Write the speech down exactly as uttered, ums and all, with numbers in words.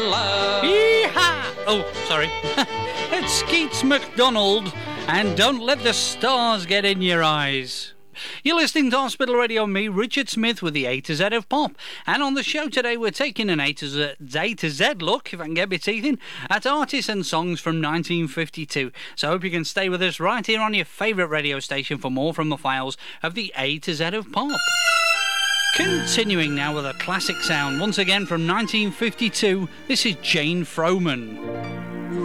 Yee-haw! Oh, sorry. It's Skeets MacDonald, and don't let the stars get in your eyes. You're listening to Hospital Radio, me, Richard Smith, with the A to Z of Pop. And on the show today, we're taking an A to Z, A to Z look, if I can get my teeth in, at artists and songs from nineteen fifty-two. So I hope you can stay with us right here on your favourite radio station for more from the files of the A to Z of Pop. Continuing now with a classic sound, once again from nineteen fifty-two, this is Jane Froman.